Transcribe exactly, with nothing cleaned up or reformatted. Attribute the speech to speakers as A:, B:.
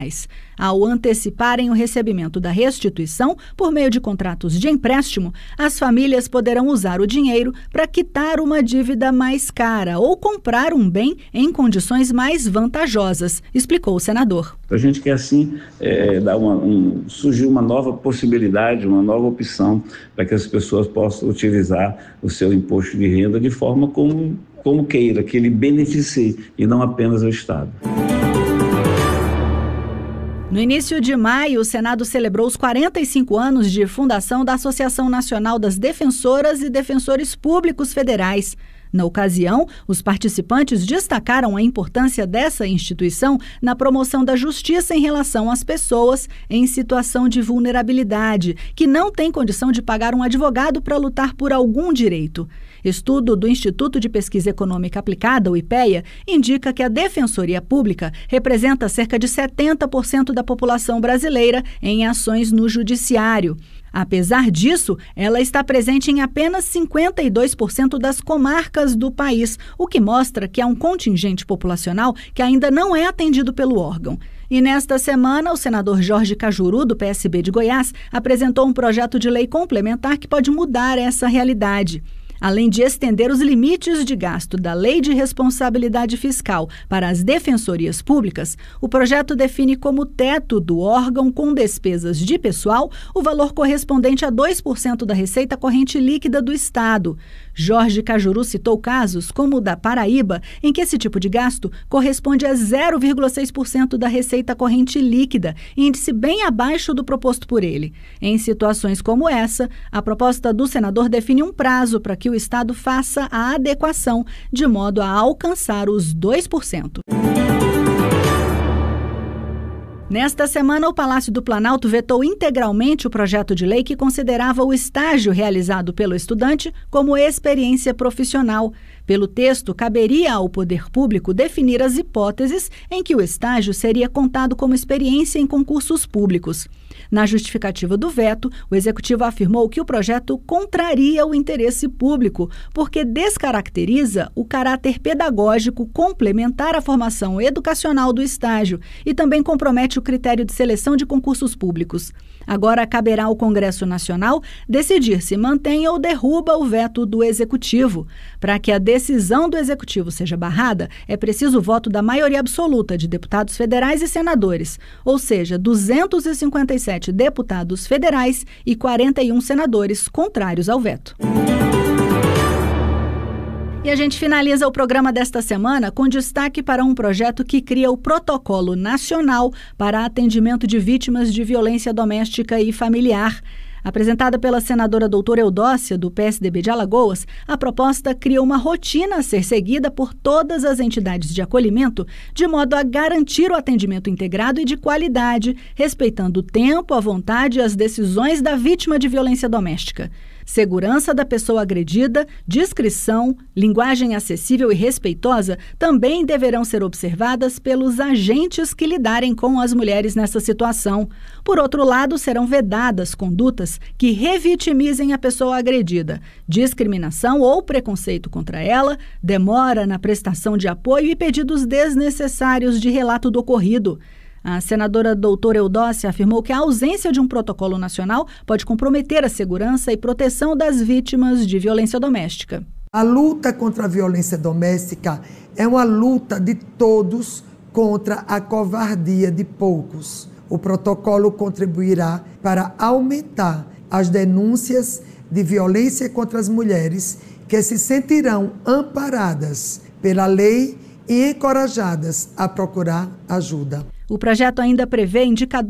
A: Ao anteciparem o recebimento da restituição por meio de contratos de empréstimo, as famílias poderão usar o dinheiro para quitar uma dívida mais cara ou comprar um bem em condições mais vantajosas, explicou o senador.
B: A gente quer, assim, é, dar uma, um, surgir uma nova possibilidade, uma nova opção para que as pessoas possam utilizar o seu imposto de renda de forma como, como queira, que ele beneficie e não apenas o Estado.
A: No início de maio, o Senado celebrou os quarenta e cinco anos de fundação da Associação Nacional das Defensoras e Defensores Públicos Federais. Na ocasião, os participantes destacaram a importância dessa instituição na promoção da justiça em relação às pessoas em situação de vulnerabilidade, que não têm condição de pagar um advogado para lutar por algum direito. Estudo do Instituto de Pesquisa Econômica Aplicada, o IPEA, indica que a Defensoria Pública representa cerca de setenta por cento da população brasileira em ações no judiciário. Apesar disso, ela está presente em apenas cinquenta e dois por cento das comarcas do país, o que mostra que há um contingente populacional que ainda não é atendido pelo órgão. E nesta semana, o senador Jorge Cajuru, do P S B de Goiás, apresentou um projeto de lei complementar que pode mudar essa realidade. Além de estender os limites de gasto da Lei de Responsabilidade Fiscal para as defensorias públicas, o projeto define como teto do órgão com despesas de pessoal o valor correspondente a dois por cento da receita corrente líquida do Estado. Jorge Cajuru citou casos, como o da Paraíba, em que esse tipo de gasto corresponde a zero vírgula seis por cento da receita corrente líquida, índice bem abaixo do proposto por ele. Em situações como essa, a proposta do senador define um prazo para que o Estado faça a adequação, de modo a alcançar os dois por cento. Nesta semana, o Palácio do Planalto vetou integralmente o projeto de lei que considerava o estágio realizado pelo estudante como experiência profissional. Pelo texto, caberia ao poder público definir as hipóteses em que o estágio seria contado como experiência em concursos públicos. Na justificativa do veto, o Executivo afirmou que o projeto contraria o interesse público, porque descaracteriza o caráter pedagógico complementar à formação educacional do estágio e também compromete o critério de seleção de concursos públicos. Agora caberá ao Congresso Nacional decidir se mantém ou derruba o veto do Executivo. Para que a decisão do Executivo seja barrada, é preciso o voto da maioria absoluta de deputados federais e senadores, ou seja, duzentos e cinquenta e sete deputados federais e quarenta e um senadores contrários ao veto. E a gente finaliza o programa desta semana com destaque para um projeto que cria o Protocolo Nacional para Atendimento de Vítimas de Violência Doméstica e Familiar. Apresentada pela senadora doutora Eudócia, do P S D B de Alagoas, a proposta cria uma rotina a ser seguida por todas as entidades de acolhimento, de modo a garantir o atendimento integrado e de qualidade, respeitando o tempo, a vontade e as decisões da vítima de violência doméstica. Segurança da pessoa agredida, discrição, linguagem acessível e respeitosa também deverão ser observadas pelos agentes que lidarem com as mulheres nessa situação. Por outro lado, serão vedadas condutas que revitimizem a pessoa agredida, discriminação ou preconceito contra ela, demora na prestação de apoio e pedidos desnecessários de relato do ocorrido. A senadora doutora Eudócia afirmou que a ausência de um protocolo nacional pode comprometer a segurança e proteção das vítimas de violência doméstica.
C: A luta contra a violência doméstica é uma luta de todos contra a covardia de poucos. O protocolo contribuirá para aumentar as denúncias de violência contra as mulheres que se sentirão amparadas pela lei e encorajadas a procurar ajuda.
A: O projeto ainda prevê indicadores